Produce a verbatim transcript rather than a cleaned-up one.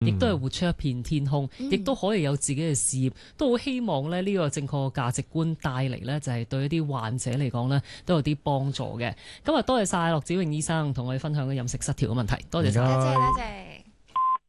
亦都係活出一片天空，亦都、嗯、可以有自己嘅事業，都好希望咧呢個正確價值觀帶嚟呢，就係對一啲患者嚟講呢，都有啲幫助嘅。今日多謝晒樂子穎醫生同我哋分享嘅飲食失調嘅問題，多謝晒。 多謝多謝。